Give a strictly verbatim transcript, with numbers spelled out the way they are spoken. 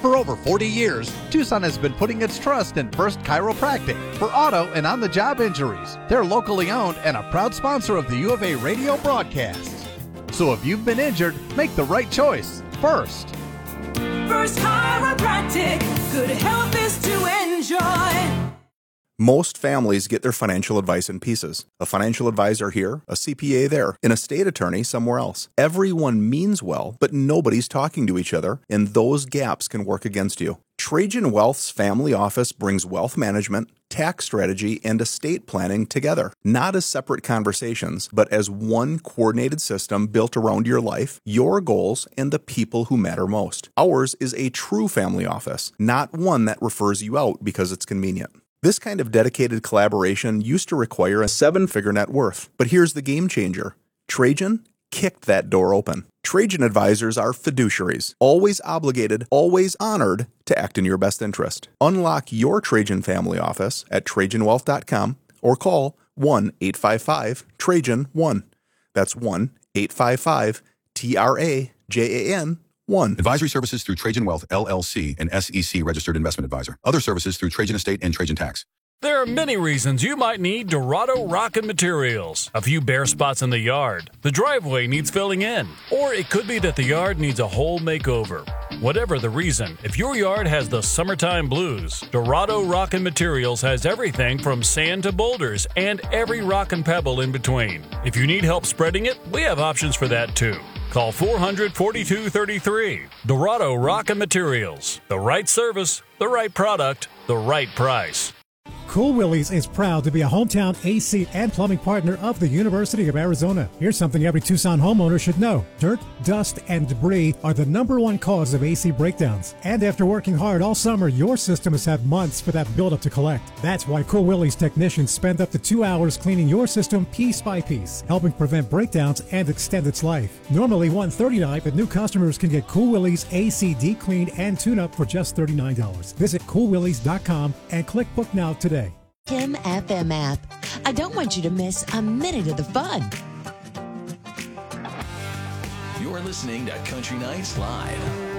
For over forty years, Tucson has been putting its trust in First Chiropractic for auto and on-the-job injuries. They're locally owned and a proud sponsor of the U of A radio broadcasts. So if you've been injured, make the right choice. First. First Chiropractic. Good health is to enjoy. Most families get their financial advice in pieces. A financial advisor here, a C P A there, an estate attorney somewhere else. Everyone means well, but nobody's talking to each other, and those gaps can work against you. Trajan Wealth's family office brings wealth management, tax strategy, and estate planning together, not as separate conversations, but as one coordinated system built around your life, your goals, and the people who matter most. Ours is a true family office, not one that refers you out because it's convenient. This kind of dedicated collaboration used to require a seven-figure net worth, but here's the game changer. Trajan kicked that door open. Trajan advisors are fiduciaries, always obligated, always honored to act in your best interest. Unlock your Trajan family office at Trajan Wealth dot com or call one eight five five Trajan one. That's one eight five five T R A J A N one. Advisory services through Trajan Wealth, L L C, an S E C registered investment advisor. Other services through Trajan Estate and Trajan Tax. There are many reasons you might need Dorado Rock Materials. A few bare spots in the yard. The driveway needs filling in. Or it could be that the yard needs a whole makeover. Whatever the reason, if your yard has the summertime blues, Dorado Rock Materials has everything from sand to boulders and every rock and pebble in between. If you need help spreading it, we have options for that too. Call four hundred, forty-two thirty-three. Dorado Rock Materials. The right service, the right product, the right price. Cool Willie's is proud to be a hometown A C and plumbing partner of the University of Arizona. Here's something every Tucson homeowner should know. Dirt, dust, and debris are the number one cause of A C breakdowns. And after working hard all summer, your system has had months for that buildup to collect. That's why Cool Willie's technicians spend up to two hours cleaning your system piece by piece, helping prevent breakdowns and extend its life. Normally one hundred thirty dollars, but new customers can get Cool Willie's A C deep cleaned and tune-up for just thirty-nine dollars. Visit cool willies dot com and click book now today. Kim F M app. I don't want you to miss a minute of the fun. You're listening to Country Nights Live.